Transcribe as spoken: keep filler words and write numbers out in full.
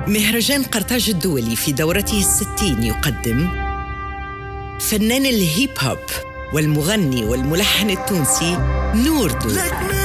مهرجان قرطاج الدولي في دورته الستين يقدم فنان الهيب هوب والمغني والملحن التونسي نوردو.